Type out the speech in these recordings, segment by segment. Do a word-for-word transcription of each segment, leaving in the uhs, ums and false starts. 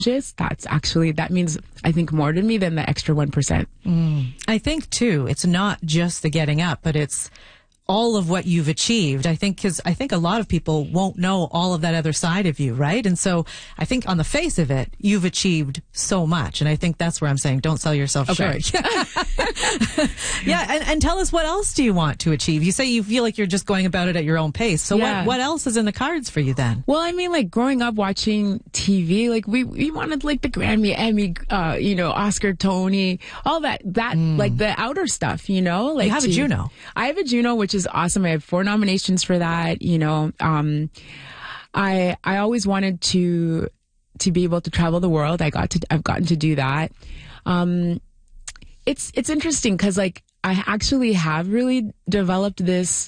that's actually, that means, I think, more to me than the extra one percent. Mm. I think, too, it's not just the getting up, but it's all of what you've achieved. I think because I think a lot of people won't know all of that other side of you, right? And so I think on the face of it, you've achieved so much. And I think that's where I'm saying don't sell yourself okay. short. yeah. And, and tell us, what else do you want to achieve? You say you feel like you're just going about it at your own pace. So yeah. what, what else is in the cards for you then? Well, I mean, like growing up watching T V, like we, we wanted like the Grammy, Emmy, uh, you know, Oscar, Tony, all that, that, mm. like the outer stuff, you know, like you have to, a Juno. I have a Juno, which is awesome. I have four nominations for that. You know, um, I, I always wanted to, to be able to travel the world. I got to, I've gotten to do that. Um, it's, it's interesting because like I actually have really developed this,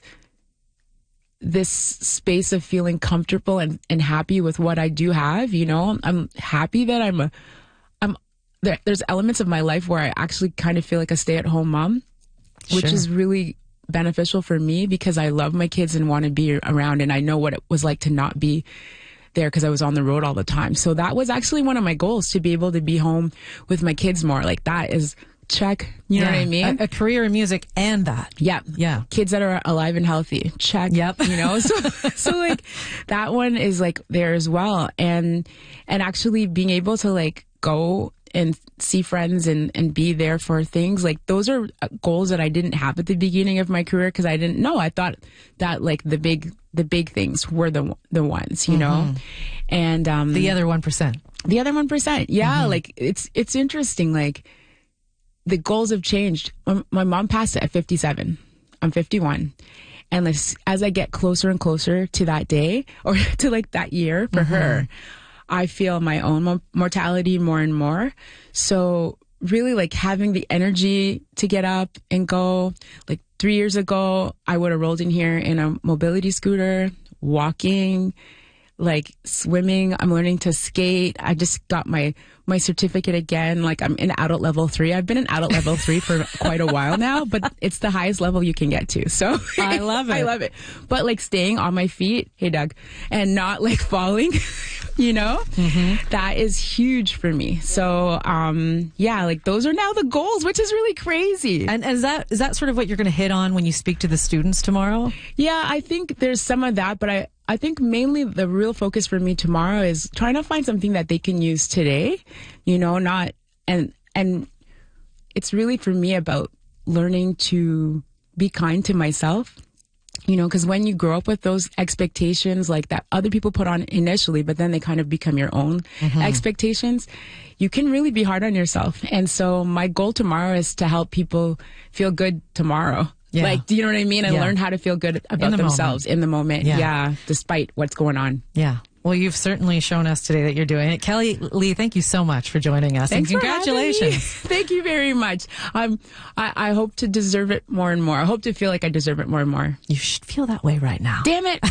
this space of feeling comfortable and, and happy with what I do have. You know, I'm happy that I'm a, I'm there, there's elements of my life where I actually kind of feel like a stay-at-home mom, which sure. is really beneficial for me because I love my kids and want to be around, and I know what it was like to not be there because I was on the road all the time. So that was actually one of my goals, to be able to be home with my kids more. Like that is check. You know yeah. what I mean? A, a career in music and that. Yeah. Yeah. Kids that are alive and healthy. Check. Yep. You know, so, so like that one is like there as well. And, and actually being able to like go and see friends and, and be there for things, like those are goals that I didn't have at the beginning of my career because I didn't know. I thought that like the big, the big things were the, the ones, you mm-hmm. know, and, um, the other one percent, the other one percent. Yeah. Mm-hmm. Like it's, it's interesting. Like the goals have changed. My, my mom passed at fifty-seven. I'm fifty-one. And as, as I get closer and closer to that day or to like that year for mm-hmm. her, I feel my own mo- mortality more and more. So really like having the energy to get up and go. Like three years ago, I would have rolled in here in a mobility scooter, walking, like swimming. I'm learning to skate. I just got my, my certificate again. Like I'm in adult level three. I've been in adult level three for quite a while now, but it's the highest level you can get to. So I love it. I love it. But like staying on my feet, hey Doug, and not like falling, you know, mm-hmm. that is huge for me. So, um, yeah, like those are now the goals, which is really crazy. And is that, is that sort of what you're going to hit on when you speak to the students tomorrow? Yeah, I think there's some of that, but I, I think mainly the real focus for me tomorrow is trying to find something that they can use today, you know, not, and, and it's really for me about learning to be kind to myself, you know, because when you grow up with those expectations like that other people put on initially, but then they kind of become your own mm-hmm. expectations, you can really be hard on yourself. And so my goal tomorrow is to help people feel good tomorrow. Yeah. Like, do you know what I mean? And yeah. learn how to feel good about the themselves moment. in the moment. Yeah. yeah. Despite what's going on. Yeah. Well, you've certainly shown us today that you're doing it. Kelly Lee, thank you so much for joining us. Thanks and congratulations. Thank you very much. Um, I, I hope to deserve it more and more. I hope to feel like I deserve it more and more. You should feel that way right now. Damn it.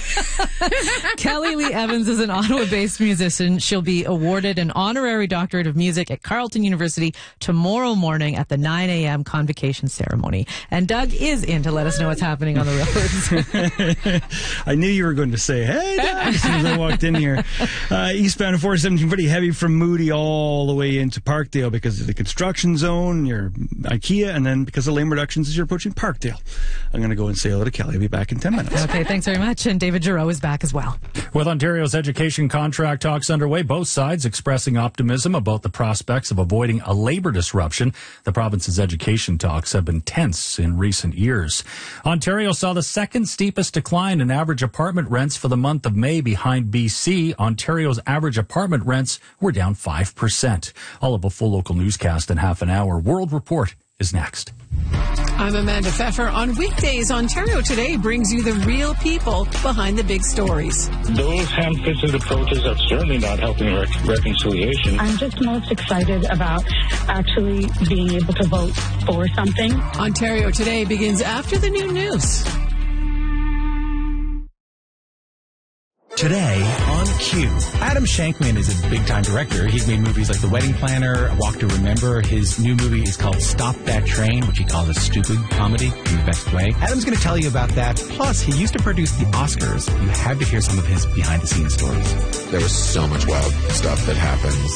Kelly Lee Evans is an Ottawa-based musician. She'll be awarded an honorary doctorate of music at Carleton University tomorrow morning at the nine a.m. convocation ceremony. And Doug is in to let us know what's happening on the roads. I knew you were going to say, hey, Doug, as soon as I walked in here. Uh, eastbound four seventeen, pretty heavy from Moody all the way into Parkdale because of the construction zone, your IKEA, and then because of lane reductions as you're approaching Parkdale. I'm going to go and say hello to Kelly. I'll be back in ten minutes. Okay, thanks very much. And David Giroux is back as well. With Ontario's education contract talks underway, both sides expressing optimism about the prospects of avoiding a labor disruption. The province's education talks have been tense in recent years. Ontario saw the second steepest decline in average apartment rents for the month of May behind B C. Ontario's average apartment rents were down five percent. All of a full local newscast in half an hour. World Report is next. I'm Amanda Pfeffer. On weekdays, Ontario Today brings you the real people behind the big stories. Those ham-fisted approaches are certainly not helping rec- reconciliation. I'm just most excited about actually being able to vote for something. Ontario Today begins after the new news. Today on Q. Adam Shankman is a big-time director. He's made movies like The Wedding Planner, A Walk to Remember. His new movie is called Stop That Train, which he calls a stupid comedy in the best way. Adam's going to tell you about that. Plus, he used to produce the Oscars. You have to hear some of his behind-the-scenes stories. There was so much wild stuff that happens